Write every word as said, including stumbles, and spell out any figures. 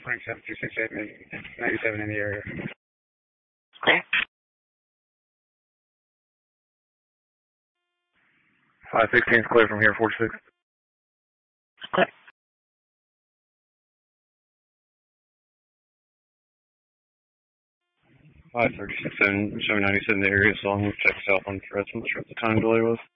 Frank seven two six eight ninety-seven in the area. Okay. five sixteen is clear from here, forty-six. Okay. five thirty-six, seven ninety-seven in the area, so I'm going to check south on threats. I'm not sure what the time delay was.